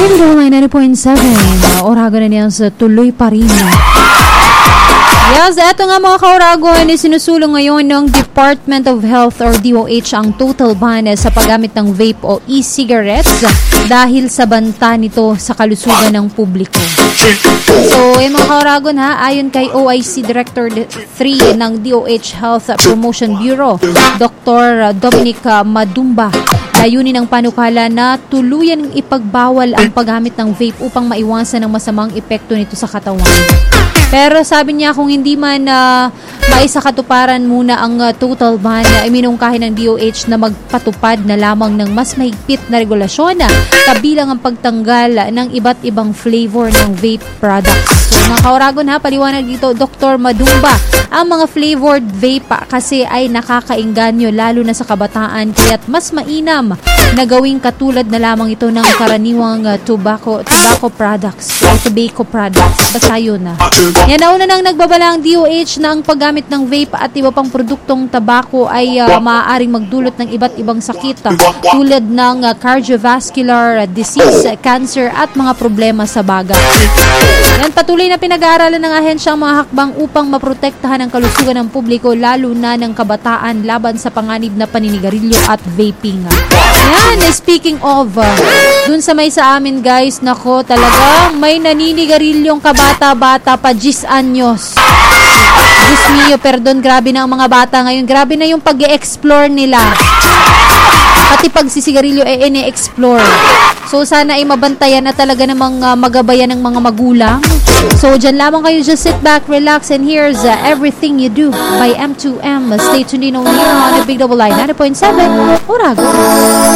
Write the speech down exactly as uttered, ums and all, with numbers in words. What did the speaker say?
ninety point seven, uh, Oragon na niyan sa tuloy pa rin. Yes, eto nga mga ka-Oragon, sinusulong ngayon ng Department of Health or D O H ang total ban sa paggamit ng vape o e-cigarettes dahil sa banta nito sa kalusugan ng publiko. So, yung mga ka-Oragon ha, ayon kay O I C Director three ng D O H Health Promotion Bureau, Doctor Dominic Madumba, layunin ng panukala na tuluyan ipagbawal ang paggamit ng vape upang maiwasan ang masamang epekto nito sa katawan. Pero sabi niya kung hindi man uh, maisakatuparan muna ang uh, total ban, uh, iminungkahi ng D O H na magpatupad na lamang ng mas mahigpit na regulasyon na kabilang ang pagtanggal ng iba't ibang flavor ng vape products. So mga ka-Oragon ha, paliwanag dito Doctor Madumba, ang mga flavored vape kasi ay nakakainganyo lalo na sa kabataan kaya't mas mainam na gawing katulad na lamang ito ng karaniwang uh, tobacco, tobacco products o tobacco products. Basta yun na. Yan, nauna nang nagbabala ang D O H na ang paggamit ng vape at iba pang produktong tabako ay uh, maaaring magdulot ng iba't ibang sakit uh, tulad ng uh, cardiovascular uh, disease, uh, cancer at mga problema sa baga. Yan, patuloy na pinag-aaralan ng ahensya ang mga hakbang upang maprotektahan ang kalusugan ng publiko lalo na ng kabataan laban sa panganib na paninigarilyo at vaping. Yan, speaking of, uh, dun sa may sa amin guys, nako talagang may naninigarilyong kabata-bata pa diyes anyos. Diyos mio, perdon, grabe na ang mga bata ngayon. Grabe na yung pag-e-explore nila. Pati pagsisigarilyo e ine-explore. So sana ay mabantayan na talaga namang uh, magabayan ng mga magulang. So dyan lamang kayo, just sit back, relax, and here's uh, Everything You Do by M two M. Stay tuned in on here on the Big Double I ninety point seven Oragon.